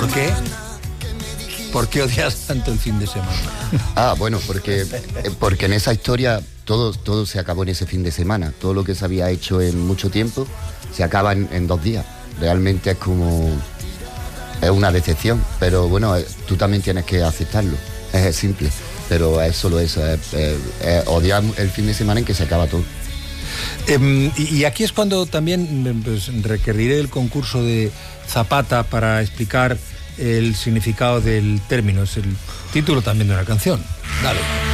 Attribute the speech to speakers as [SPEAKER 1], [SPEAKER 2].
[SPEAKER 1] ¿Por qué? ¿Por qué odias tanto el fin de semana?
[SPEAKER 2] Bueno, porque en esa historia todo se acabó en ese fin de semana. Todo lo que se había hecho en mucho tiempo se acaba en 2 días. Realmente es una decepción, pero bueno, tú también tienes que aceptarlo. Es simple, pero es solo eso, es odiar el fin de semana en que se acaba todo.
[SPEAKER 1] Y aquí es cuando también pues, requeriré el concurso de Zapata para explicar el significado del término. Es el título también de una canción. Dale.